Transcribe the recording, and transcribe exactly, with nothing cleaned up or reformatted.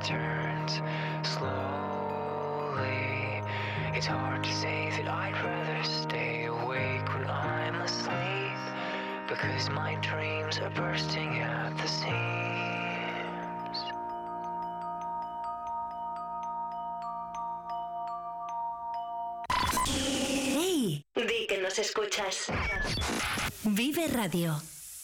returns slowly. It's hard to say that I'd rather stay awake when I'm asleep, because my dreams are bursting at the seams. ¡Hey! Di que nos escuchas. Vive Radio.